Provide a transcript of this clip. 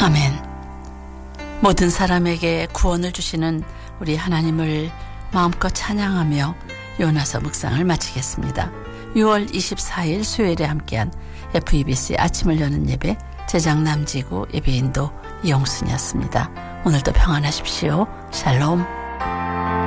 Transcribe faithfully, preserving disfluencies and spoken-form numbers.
아멘. 모든 사람에게 구원을 주시는 우리 하나님을 마음껏 찬양하며 요나서 묵상을 마치겠습니다. 유월 이십사일 수요일에 함께한 에프이비씨 아침을 여는 예배, 제작 남지구 예배인도 이용순이었습니다. 오늘도 평안하십시오. 샬롬.